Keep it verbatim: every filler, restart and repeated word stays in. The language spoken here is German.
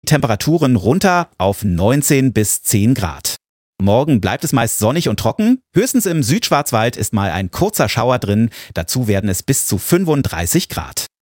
Temperaturen runter auf neunzehn bis zehn Grad. Morgen bleibt es meist sonnig und trocken. Höchstens im Südschwarzwald ist mal ein kurzer Schauer drin. Dazu werden es bis zu fünfunddreißig Grad.